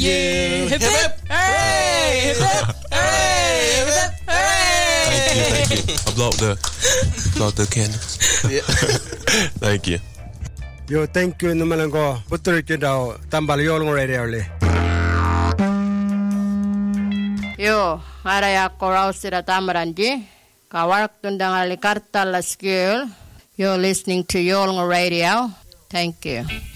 you. Hip hip hooray! Hip hip hooray! Hip hip hooray! Thank you. I blow up the candles. Yeah. Thank you. Yo, thank you naman ko. Putur kita tambal yolong radio le. Yo, araya korau sira tamaranji. Kawarak tundang ali kartal la skill. You're listening to Yolong Radio. Thank you.